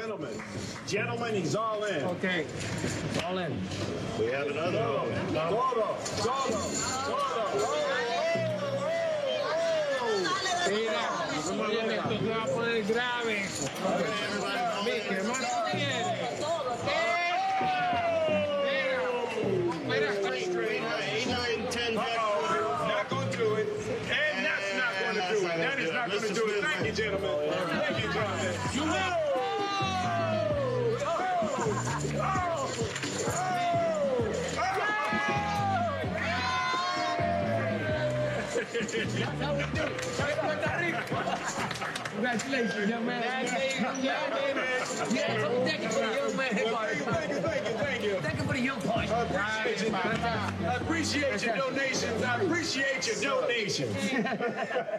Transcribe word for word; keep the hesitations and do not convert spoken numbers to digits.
gentlemen. Gentlemen, he's all in. Okay. All in. We have another one. Todo, todo, todo. Mira, oye, esto se va a poner grave. ¿Qué más quiere? Mira, Not going to do it. And that's not going to do it. That is not going to do it. Thank you, gentlemen. Thank you, gentlemen. You have. That's how we do it. Congratulations, young man. Yeah, baby. Yeah, so thank you for the young man. Thank you, thank you, thank you, thank you. Thank you for the young part. I appreciate you. I appreciate your donations. I appreciate your donations.